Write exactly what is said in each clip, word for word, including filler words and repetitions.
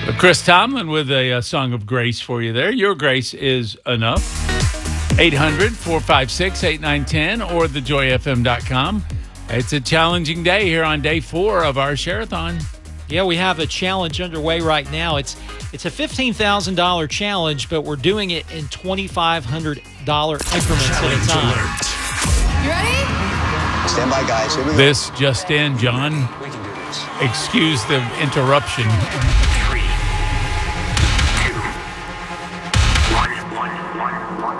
Chris Tomlin with a, a song of grace for you there. Your grace is enough. eight hundred, four five six, eight nine one zero or the joy f m dot com. It's a challenging day here on day four of our Share-a-thon. Yeah, we have a challenge underway right now. It's it's a fifteen thousand dollars challenge, but we're doing it in twenty-five hundred dollars increments at a time. Alert. You ready? Stand by, guys. Here we go. This just in, John. We can do this. Excuse the interruption. Three, two, one, one, one,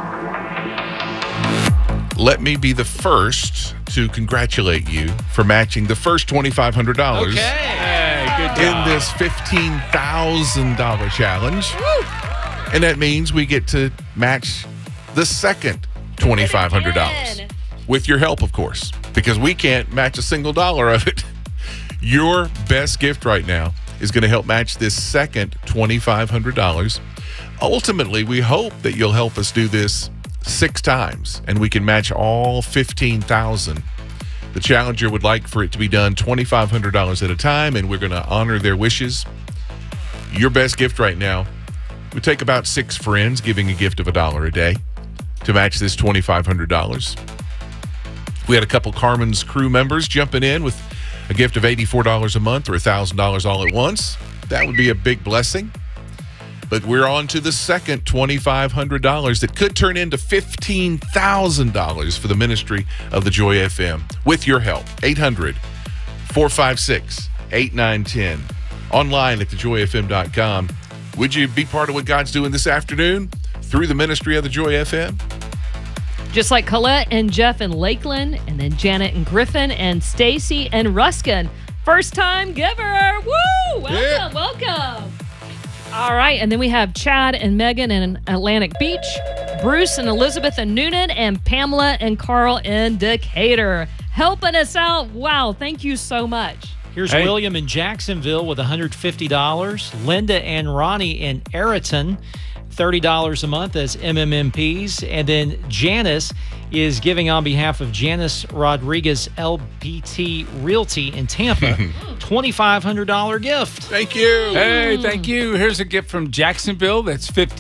one. Let me be the first to congratulate you for matching the first twenty-five hundred dollars Hey, good in job. this fifteen thousand dollars challenge. And that means we get to match the second twenty-five hundred dollars. With your help, of course, because we can't match a single dollar of it. Your best gift right now is going to help match this second twenty-five hundred dollars. Ultimately, we hope that you'll help us do this six times, and we can match all fifteen thousand dollars. The challenger would like for it to be done twenty-five hundred dollars at a time, and we're going to honor their wishes. Your best gift right now, we take about six friends giving a gift of a dollar a day to match this twenty-five hundred dollars. We had a couple Carmen's crew members jumping in with a gift of eighty-four dollars a month or one thousand dollars all at once. That would be a big blessing. But we're on to the second twenty-five hundred dollars that could turn into fifteen thousand dollars for the ministry of the Joy F M. With your help, eight hundred, four five six, eight nine one zero. Online at the joy f m dot com. Would you be part of what God's doing this afternoon through the ministry of the Joy F M? Just like Colette and Jeff in Lakeland, and then Janet and Griffin, and Stacy and Ruskin. First time giver. Woo! Welcome, Yeah. welcome. All right, and then we have Chad and Megan in Atlantic Beach, Bruce and Elizabeth in Noonan, and Pamela and Carl in Decatur. Helping us out. Wow, thank you so much. Here's Hey. William in Jacksonville with one hundred fifty dollars. Linda and Ronnie in Ayrton, thirty dollars a month as M M M Ps. And then Janice is giving on behalf of Janice Rodriguez L P T Realty in Tampa, twenty-five hundred dollars gift. Thank you. Hey, thank you. Here's a gift from Jacksonville that's fifty